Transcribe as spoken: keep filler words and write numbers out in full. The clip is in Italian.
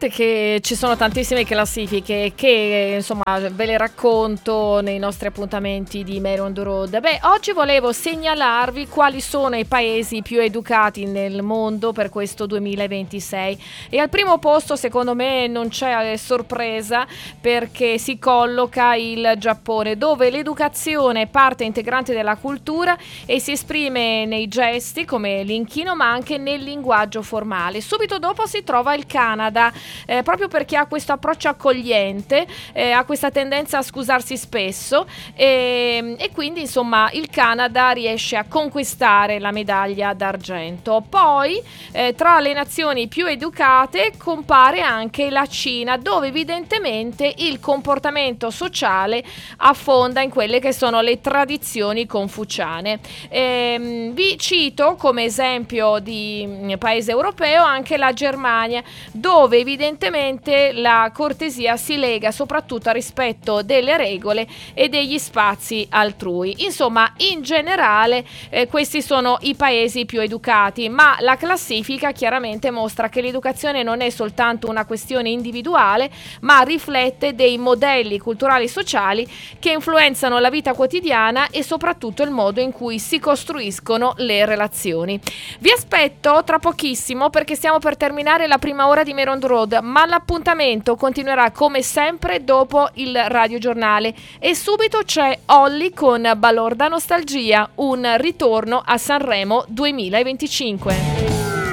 parte che ci sono tantissime classifiche che insomma ve le racconto nei nostri appuntamenti di Mary on the Road. Beh, oggi volevo segnalarvi quali sono i paesi più educati nel mondo per questo duemilaventisei, e al primo posto secondo me non c'è sorpresa, perché si colloca il Giappone, dove l'educazione è parte integrante della cultura e si esprime nei gesti come l'inchino, ma anche nel linguaggio formale. Subito dopo si trova il Canada, eh, proprio perché ha questo approccio accogliente, eh, ha questa tendenza a scusarsi spesso, e, e quindi insomma il Canada riesce a conquistare la medaglia d'argento. Poi eh, tra le nazioni più educate compare anche la Cina, dove evidentemente il comportamento sociale affonda in quelle che sono le tradizioni confuciane. Ehm, vi cito come esempio di paese europeo anche la Germania, dove evidentemente la cortesia si lega soprattutto al rispetto delle regole e degli spazi altrui. Insomma, in generale eh, questi sono i paesi più educati, ma la classifica chiaramente mostra che l'educazione non è soltanto una questione individuale, ma riflette dei modelli culturali sociali che influenzano la vita quotidiana e soprattutto il modo in cui si costruiscono le relazioni. Vi aspetto tra pochissimo, perché stiamo per terminare la prima ora di Mary on the Road, ma l'appuntamento continuerà come sempre dopo il radiogiornale, e subito c'è Olly con Balorda Nostalgia, un ritorno a Sanremo duemilaventicinque.